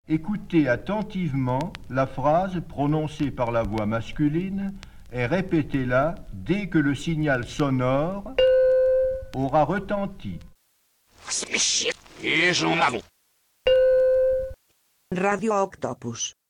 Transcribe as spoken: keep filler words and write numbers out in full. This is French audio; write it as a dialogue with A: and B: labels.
A: Écoutez attentivement la phrase prononcée par la voix masculine et répétez-la dès que le signal sonore aura retenti.
B: Radio Octopus.